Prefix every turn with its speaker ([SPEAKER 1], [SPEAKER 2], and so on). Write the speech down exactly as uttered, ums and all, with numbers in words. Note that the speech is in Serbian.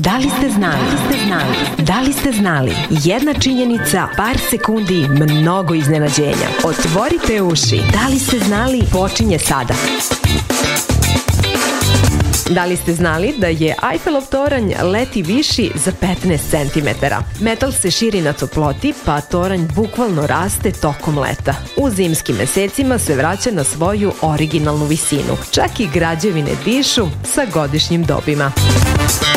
[SPEAKER 1] Da li ste znali? Da li ste znali? Da li ste znali? Jedna činjenica, par sekundi, mnogo iznenađenja. Otvorite uši. Da li ste znali? Počinje sada. Da li ste znali da je Ajfelov toranj leti viši za petnaest centimetara? Metal se širi na toploti, pa toranj bukvalno raste tokom leta. U zimskim mesecima se vraća na svoju originalnu visinu. Čak i građevine dišu sa godišnjim dobima.